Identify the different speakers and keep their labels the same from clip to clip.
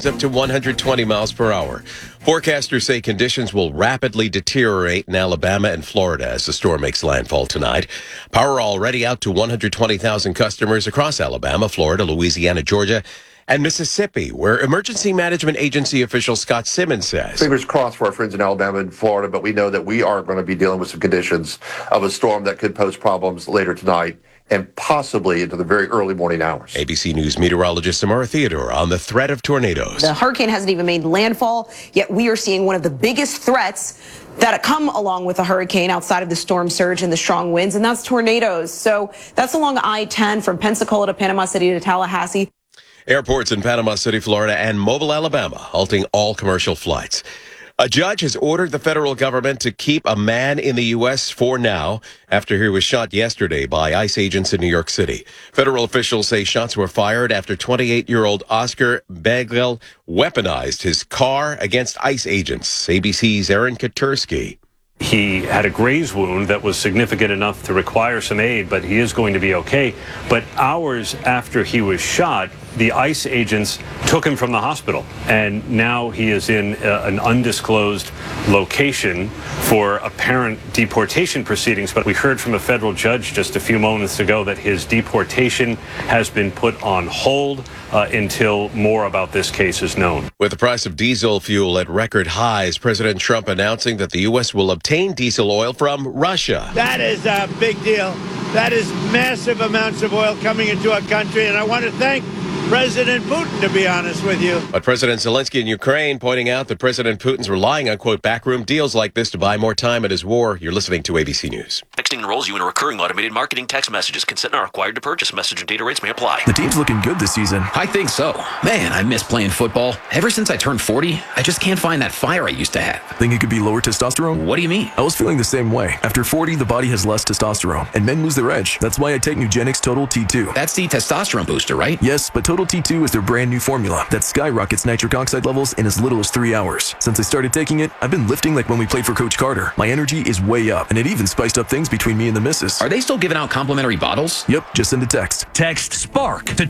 Speaker 1: winds up to 120 miles per hour. Forecasters say conditions will rapidly deteriorate in Alabama and Florida as the storm makes landfall tonight. Power already out to 120,000 customers across Alabama, Florida, Louisiana, Georgia, and Mississippi, where Emergency Management Agency official Scott Simmons says.
Speaker 2: Fingers crossed for our friends in Alabama and Florida, but we know that we are going to be dealing with some conditions of a storm that could pose problems later tonight and possibly into the very early morning hours.
Speaker 1: ABC News meteorologist Samara Theodore on the threat of tornadoes.
Speaker 3: The hurricane hasn't even made landfall, yet we are seeing one of the biggest threats that come along with a hurricane outside of the storm surge and the strong winds, and that's tornadoes. So that's along I-10 from Pensacola to Panama City to Tallahassee.
Speaker 1: Airports in Panama City, Florida, and Mobile, Alabama, halting all commercial flights. A judge has ordered the federal government to keep a man in the U.S. for now after he was shot yesterday by ICE agents in New York City. Federal officials say shots were fired after 28-year-old Oscar Begel weaponized his car against ICE agents. ABC's Aaron Katursky.
Speaker 4: He had a graze wound that was significant enough to require some aid, but he is going to be okay. But hours after he was shot, the ICE agents took him from the hospital, and now he is in an undisclosed location for apparent deportation proceedings. But we heard from a federal judge just a few moments ago that his deportation has been put on hold until more about this case is known.
Speaker 1: With the price of diesel fuel at record highs, President Trump announcing that the U.S. will obtain diesel oil from Russia.
Speaker 5: That is a big deal. That is massive amounts of oil coming into our country, and I want to thank President Putin, to be honest with you.
Speaker 1: But President Zelensky in Ukraine pointing out that President Putin's relying on, quote, backroom deals like this to buy more time in his war. You're listening to ABC News.
Speaker 6: Texting enrolls you in a recurring automated marketing text messages. Consent not required to purchase. Message and data rates may apply.
Speaker 7: The team's looking good this season.
Speaker 8: I think so. Man, I miss playing football. Ever since I turned 40, I just can't find that fire I used to have.
Speaker 7: Think it could be lower testosterone?
Speaker 8: What do you mean?
Speaker 7: I was feeling the same way. After 40, the body has less testosterone, and men lose their edge. That's why I take Nugenix Total T2.
Speaker 8: That's the testosterone booster, right?
Speaker 7: Yes, but Total T2 is their brand new formula that skyrockets nitric oxide levels in as little as 3 hours. Since I started taking it, I've been lifting like when we played for Coach Carter. My energy is way up, and it even spiced up things between me and the missus.
Speaker 8: Are they still giving out complimentary bottles?
Speaker 7: Yep, just send a text.
Speaker 9: Text SPARK to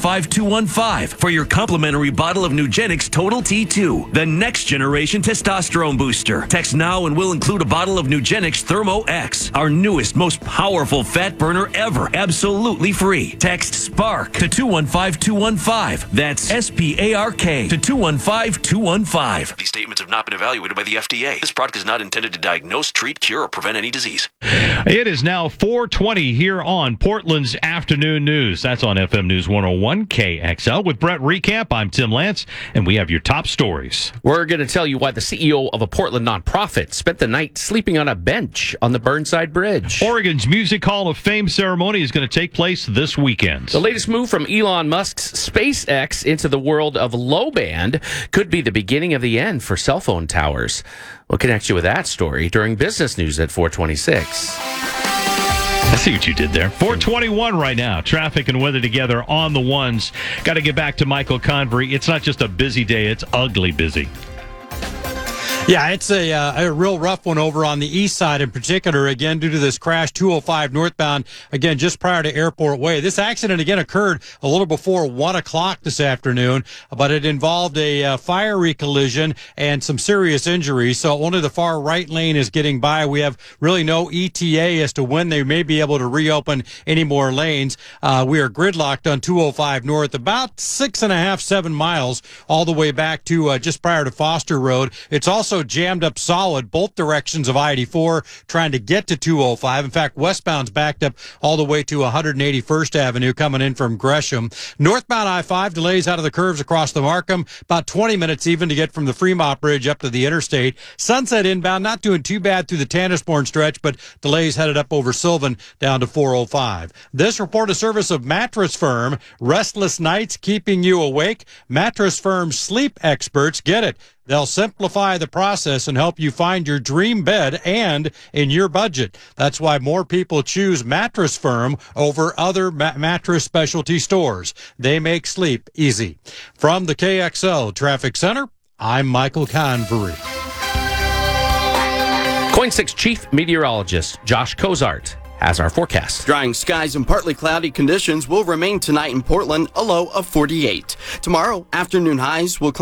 Speaker 9: 215-215 for your complimentary bottle of Nugenix Total T2, the next generation testosterone booster. Text now and we'll include a bottle of Nugenix Thermo X, our newest, most powerful fat burner ever, absolutely free. Text SPARK to 215-215. That's SPARK to 215-215.
Speaker 6: These statements have not been evaluated by the FDA. This product is not intended to diagnose, treat, cure, or prevent any disease.
Speaker 10: It is now 4:20 here on Portland's Afternoon News. That's on FM News 101 KXL. With Brett Recamp, I'm Tim Lance, and we have your top stories.
Speaker 11: We're going to tell you why the CEO of a Portland nonprofit spent the night sleeping on a bench on the Burnside Bridge.
Speaker 10: Oregon's Music Hall of Fame ceremony is going to take place this weekend.
Speaker 11: The latest move from Elon Musk's SpaceX into the world of low band could be the beginning of the end for cell phone towers. We'll connect you with that story during Business News at 426.
Speaker 10: I see what you did there. 421 right now. Traffic and weather together on the ones. Got to get back to Michael Convery. It's not just a busy day, it's ugly busy.
Speaker 12: Yeah, it's a real rough one over on the east side in particular, again, due to this crash, 205 northbound, again, just prior to Airport Way. This accident, again, occurred a little before 1 o'clock this afternoon, but it involved a fiery collision and some serious injuries, so only the far right lane is getting by. We have really no ETA as to when they may be able to reopen any more lanes. We are gridlocked on 205 north, about 6.5, 7 miles, all the way back to just prior to Foster Road. It's also jammed up solid both directions of I-84 trying to get to 205. In fact, westbound's backed up all the way to 181st Avenue coming in from Gresham. Northbound I-5 delays out of the curves across the Markham, about 20 minutes even to get from the Fremont Bridge up to the interstate. Sunset inbound not doing too bad through the Tannisbourne stretch, but delays headed up over Sylvan down to 405. This report a service of Mattress Firm. Restless nights keeping you awake? Mattress Firm's sleep experts get it. They'll simplify the process and help you find your dream bed and in your budget. That's why more people choose Mattress Firm over other mattress specialty stores. They make sleep easy. From the KXL Traffic Center, I'm Michael Convery.
Speaker 11: KOIN 6 Chief Meteorologist Josh Cozart has our forecast.
Speaker 13: Drying skies and partly cloudy conditions will remain tonight in Portland, a low of 48. Tomorrow, afternoon highs will climb